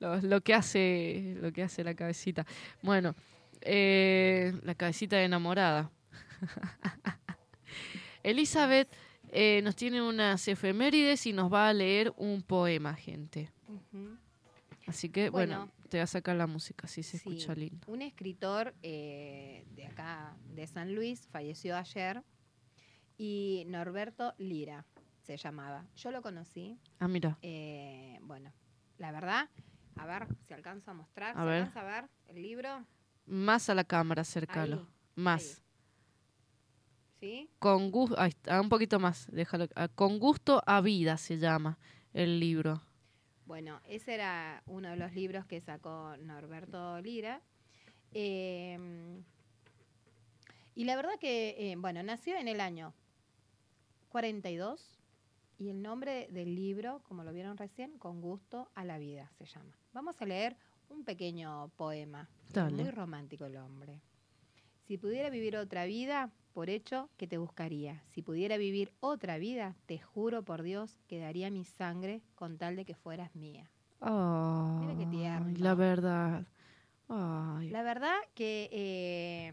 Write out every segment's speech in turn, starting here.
lo que hace la cabecita. Bueno, la cabecita de enamorada. Elizabeth nos tiene unas efemérides y nos va a leer un poema, gente. Ujú. Así que, bueno, te va a sacar la música, así se escucha lindo. Un escritor de acá, de San Luis, falleció ayer, y Norberto Lira se llamaba. Yo lo conocí. Ah, mira. Bueno, la verdad, a ver si alcanzo a mostrar. A ¿Se ver. alcanza a ver el libro? Más a la cámara, acércalo. Ahí, más. ahí. ¿Sí? Con gusto, ahí está, un poquito más, déjalo. Con gusto a vida se llama el libro. Bueno, ese era uno de los libros que sacó Norberto Lira. Y la verdad que, bueno, nació en el año 42 y el nombre del libro, como lo vieron recién, Con gusto a la vida se llama. Vamos a leer un pequeño poema. Dale. Muy romántico el hombre. Si pudiera vivir otra vida, por hecho que te buscaría. Si pudiera vivir otra vida, te juro por Dios que daría mi sangre con tal de que fueras mía. Oh, Mira qué tierno. la verdad. Ay. La verdad que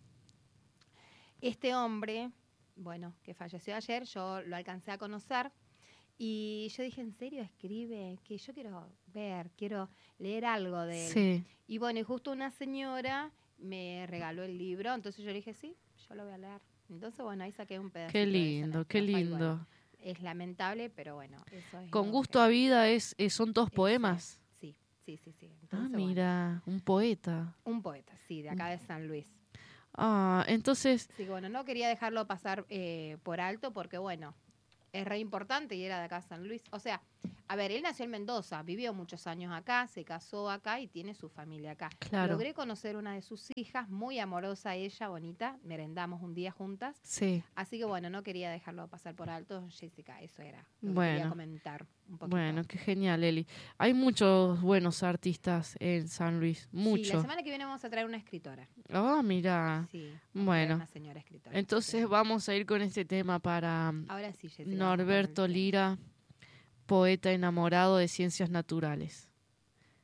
este hombre, bueno, que falleció ayer, yo lo alcancé a conocer y yo dije, ¿en serio escribe? Que yo quiero ver, quiero leer algo de él. Sí. Y bueno, y justo una señora me regaló el libro, entonces yo le dije, sí, yo lo voy a leer. Entonces, bueno, ahí saqué un pedacito. Qué lindo, qué lindo. Bueno, es lamentable, pero bueno, eso es. Con gusto a vida son todos poemas. Sí. Ah, Entonces, mira, un poeta. Un poeta, sí, de acá de San Luis. Ah, entonces. Sí, bueno, no quería dejarlo pasar por alto porque, bueno, es re importante y era de acá San Luis. O sea, a ver, él nació en Mendoza, vivió muchos años acá, se casó acá y tiene su familia acá. Claro. Logré conocer una de sus hijas, muy amorosa ella, bonita, merendamos un día juntas. Sí. Así que bueno, no quería dejarlo pasar por alto, Jessica, eso era lo que Bueno. quería comentar un poquito. Bueno, qué genial, Eli. Hay muchos buenos artistas en San Luis, muchos. Sí, la semana que viene vamos a traer una escritora. Ah, mira. Sí, bueno, una señora escritora. entonces sí. Vamos a ir con este tema para Ahora sí, Jessica, Norberto Lira, poeta enamorado de ciencias naturales.